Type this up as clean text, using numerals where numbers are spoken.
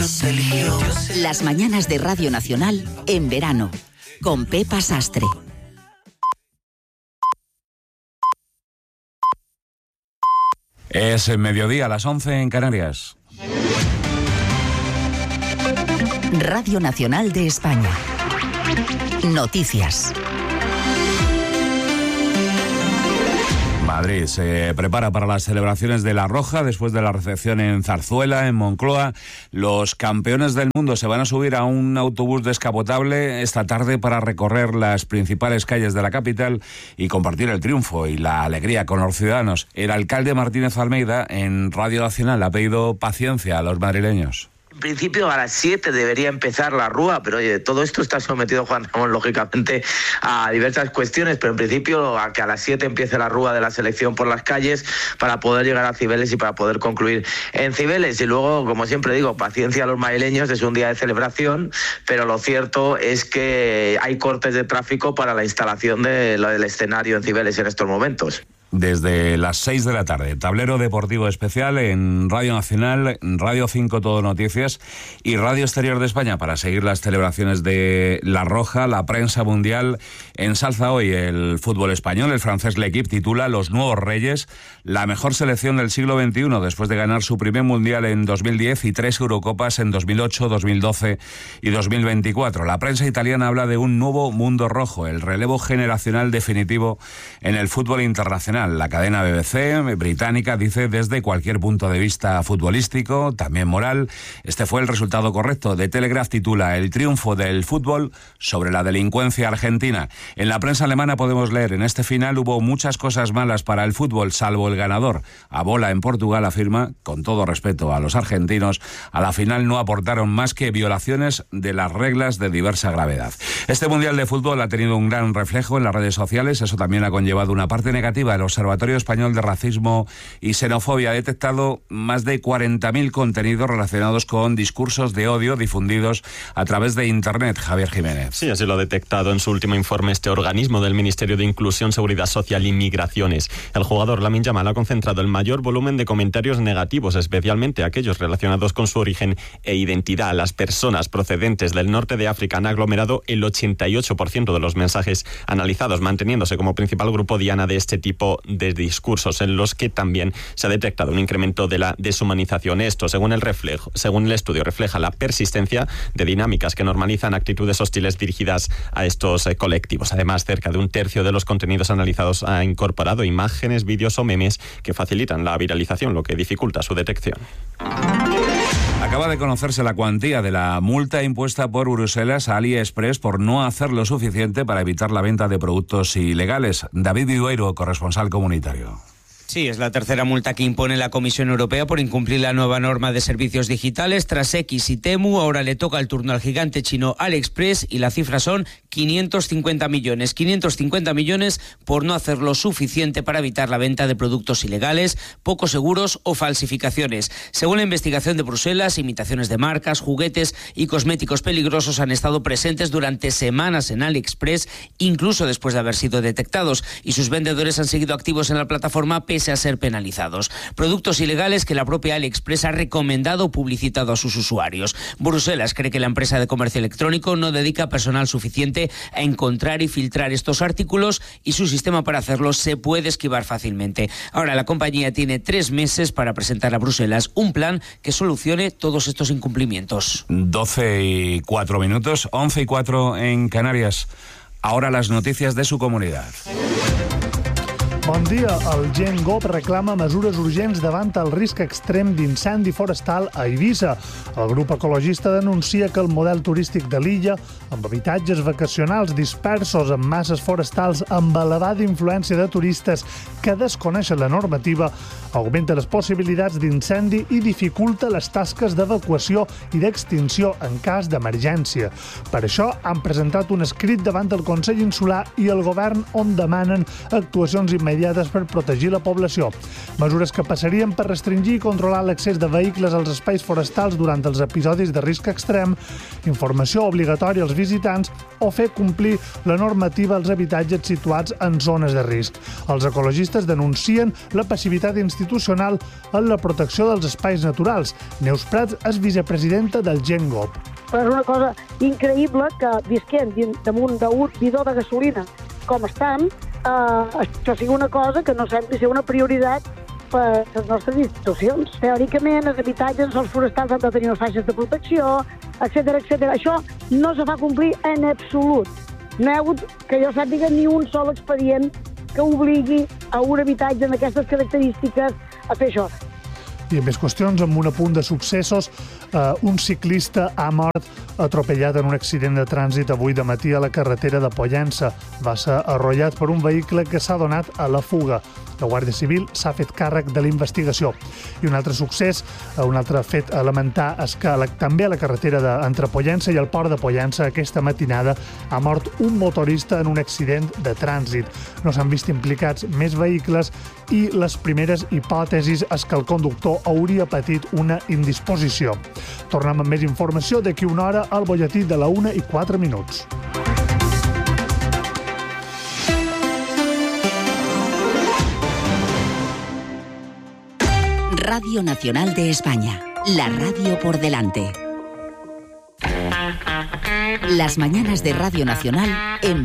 Las mañanas de Radio Nacional en verano, con Pepa Sastre. Es el mediodía, a las 11 en Canarias. Radio Nacional de España. Noticias. Madrid se prepara para las celebraciones de La Roja después de la recepción en Zarzuela, en Moncloa. Los campeones del mundo se van a subir a un autobús descapotable esta tarde para recorrer las principales calles de la capital y compartir el triunfo y la alegría con los ciudadanos. El alcalde Martínez Almeida en Radio Nacional ha pedido paciencia a los madrileños. En principio a las 7 debería empezar la rúa, pero oye, todo esto está sometido, Juan Ramón, lógicamente a diversas cuestiones, pero en principio a que a las 7 empiece la rúa de la selección por las calles para poder llegar a Cibeles y para poder concluir en Cibeles. Y luego, como siempre digo, paciencia a los madrileños, es un día de celebración, pero lo cierto es que hay cortes de tráfico para la instalación del escenario en Cibeles en estos momentos. Desde las 6 de la tarde, tablero deportivo especial en Radio Nacional, Radio 5 Todo Noticias y Radio Exterior de España para seguir las celebraciones de La Roja. La prensa mundial ensalza hoy el fútbol español. El francés L'Équipe titula Los nuevos reyes, la mejor selección del siglo XXI después de ganar su primer mundial en 2010 y 3 Eurocopas en 2008, 2012 y 2024. La prensa italiana habla de un nuevo mundo rojo, el relevo generacional definitivo en el fútbol internacional. La cadena BBC británica dice desde cualquier punto de vista futbolístico, también moral, este fue el resultado correcto. The Telegraph titula El triunfo del fútbol sobre la delincuencia argentina. En la prensa alemana podemos leer, en este final hubo muchas cosas malas para el fútbol, salvo el ganador. Abola en Portugal afirma, con todo respeto a los argentinos, a la final no aportaron más que violaciones de las reglas de diversa gravedad. Este Mundial de Fútbol ha tenido un gran reflejo en las redes sociales, eso también ha conllevado una parte negativa. El Observatorio Español de Racismo y Xenofobia ha detectado más de 40.000 contenidos relacionados con discursos de odio difundidos a través de Internet. Javier Jiménez. Sí, así lo ha detectado en su último informe este organismo del Ministerio de Inclusión, Seguridad Social y Migraciones. El jugador Lamine Yamal ha concentrado el mayor volumen de comentarios negativos, especialmente aquellos relacionados con su origen e identidad. Las personas procedentes del norte de África han aglomerado el 88% de los mensajes analizados, manteniéndose como principal grupo diana de este tipo de discursos, en los que también se ha detectado un incremento de la deshumanización. Esto, según el estudio, refleja la persistencia de dinámicas que normalizan actitudes hostiles dirigidas a estos colectivos. Además, cerca de un tercio de los contenidos analizados ha incorporado imágenes, vídeos o memes que facilitan la viralización, lo que dificulta su detección. Acaba de conocerse la cuantía de la multa impuesta por Bruselas a AliExpress por no hacer lo suficiente para evitar la venta de productos ilegales. David Vidueiro, corresponsal comunitario. Sí, es la tercera multa que impone la Comisión Europea por incumplir la nueva norma de servicios digitales. Tras X y Temu, ahora le toca el turno al gigante chino AliExpress y la cifra son 550 millones. 550 millones por no hacer lo suficiente para evitar la venta de productos ilegales, poco seguros o falsificaciones. Según la investigación de Bruselas, imitaciones de marcas, juguetes y cosméticos peligrosos han estado presentes durante semanas en AliExpress, incluso después de haber sido detectados, y sus vendedores han seguido activos en la plataforma pese a ser penalizados. Productos ilegales que la propia AliExpress ha recomendado o publicitado a sus usuarios. Bruselas cree que la empresa de comercio electrónico no dedica personal suficiente a encontrar y filtrar estos artículos y su sistema para hacerlo se puede esquivar fácilmente. Ahora la compañía tiene 3 meses para presentar a Bruselas un plan que solucione todos estos incumplimientos. 12:04, 11:04 en Canarias. Ahora las noticias de su comunidad. Bon dia. El Gen GOP reclama mesures urgents davant el risc extrem d'incendi forestal a Eivissa. El grup ecologista denuncia que el model turístic de l'illa, amb habitatges vacacionals dispersos en masses forestals amb elevada influència de turistes que desconeixen la normativa, augmenta les possibilitats d'incendi i dificulta les tasques d'evacuació i d'extinció en cas d'emergència. Per això han presentat un escrit davant el Consell Insular i el govern on demanen actuacions immediates immediates per protegir la població. Mesures que passarien per restringir i controlar l'accés de vehicles als espais forestals durant els episodis de risc extrem, informació obligatòria als visitants o fer complir la normativa als habitatges situats en zones de risc. Els ecologistes denuncien la passivitat institucional en la protecció dels espais naturals. Neus Prats és vicepresidenta del GenGop. Però és una cosa increïble que visquem damunt d'un bidó de gasolina com estan, això sigui una cosa que no sembli ser una prioritat per les nostres institucions. Teòricament, els habitatges, els forestals han de tenir unes faixes de protecció, etc. Això no se fa complir en absolut. No hi ha hagut, que jo sàpiga, ni un sol expedient que obligui a un habitatge amb aquestes característiques a fer això. I en més qüestions, amb un apunt de successos, un ciclista ha mort atropellat en un accident de trànsit avui de matí a la carretera de Pollença. Va ser arrollat per un vehicle que s'ha donat a la fuga. La Guàrdia Civil s'ha fet càrrec de la investigació. I un altre succés, un altre fet a lamentar, és que també a la carretera entre Pollença i el port de Pollença aquesta matinada ha mort un motorista en un accident de trànsit. No s'han vist implicats més vehicles i les primeres hipòtesis és que el conductor hauria patit una indisposició. Tornem amb més informació d'aquí una hora al butlletí de la 1:04. Radio Nacional de España, la radio por delante. Las mañanas de Radio Nacional en